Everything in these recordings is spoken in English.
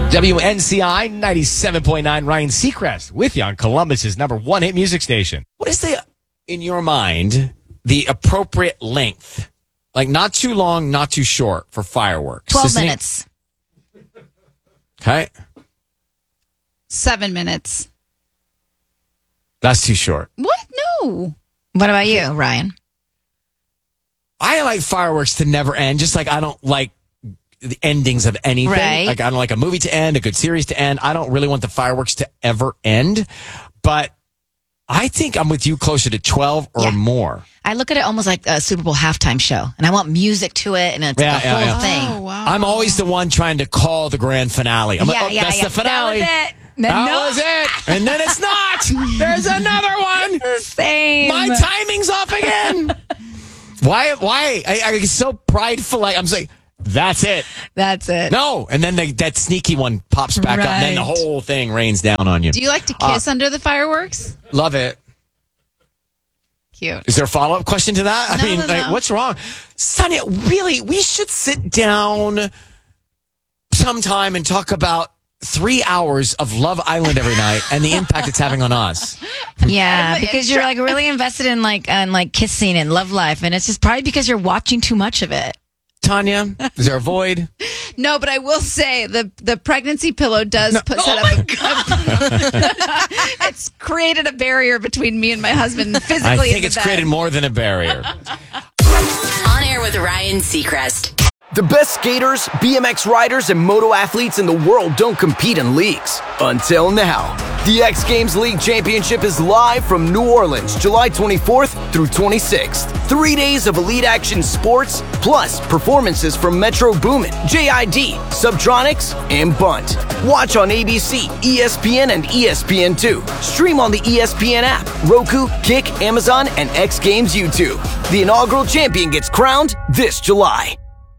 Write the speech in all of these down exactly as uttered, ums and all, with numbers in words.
W N C I ninety-seven point nine, Ryan Seacrest with you on Columbus's number one hit music station. What is the, in your mind, the appropriate length? Like not too long, not too short for fireworks. twelve Doesn't minutes. It... Okay. Seven minutes. That's too short. What? No. What about you, Ryan? I like fireworks to never end, just like I don't like the endings of anything. Right. Like I don't like a movie to end, a good series to end. I don't really want the fireworks to ever end. But I think I'm with you closer to twelve or Yeah. more. I look at it almost like a Super Bowl halftime show, and I want music to it, and it's Yeah, like a yeah, whole yeah. thing. Oh, wow. I'm always the one trying to call the grand finale. I'm yeah, like, oh, yeah, that's yeah. the finale. That was it. That no. was it. And then it's not. There's another one. Same. My timing's off again. Why? Why? I, I get so prideful. Like I'm saying, that's it. That's it. No. And then they, that sneaky one pops back up, and then the Right. whole thing rains down on you. Do you like to kiss under the fireworks? Love it. Cute. Is there a follow up question to that? I No, mean, no, like, no. what's wrong, Sonia? Really, we should sit down sometime and talk about three hours of Love Island every night and the impact it's having on us. Yeah, because you're like really invested in like and like kissing and love life, and it's just probably because you're watching too much of it. Tanya, is there a void? No, but I will say the the pregnancy pillow does put set Oh up. A, it's created a barrier between me and my husband physically. I in think the it's bed. created more than a barrier. On Air with Ryan Seacrest. The best skaters, B M X riders, and moto athletes in the world don't compete in leagues. Until now. The X Games League Championship is live from New Orleans, July twenty-fourth through twenty-sixth. Three days of elite action sports, plus performances from Metro Boomin, J I D, Subtronics, and Bunt. Watch on A B C, E S P N, and E S P N two. Stream on the E S P N app, Roku, Kick, Amazon, and X Games YouTube. The inaugural champion gets crowned this July.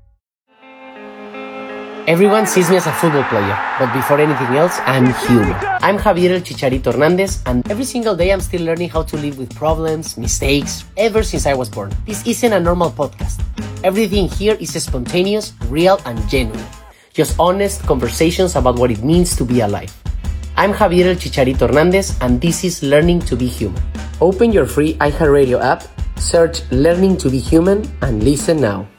Everyone sees me as a football player, but before anything else, I'm human. I'm Javier El Chicharito Hernandez, and every single day I'm still learning how to live with problems, mistakes, ever since I was born. This isn't a normal podcast. Everything here is spontaneous, real, and genuine. Just honest conversations about what it means to be alive. I'm Javier El Chicharito Hernandez, and this is Learning to be Human. Open your free iHeartRadio app, search Learning to be Human, and listen now.